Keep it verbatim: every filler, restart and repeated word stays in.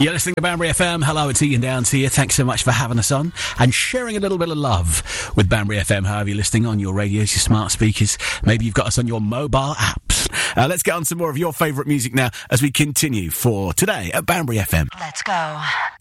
You're listening to Banbury F M. Hello, it's Ian Downs here. Thanks so much for having us on and sharing a little bit of love with Banbury F M. However you're listening, on your radios, your smart speakers. Maybe you've got us on your mobile apps. Uh, let's get on some more of your favourite music now as we continue for today at Banbury F M. Let's go.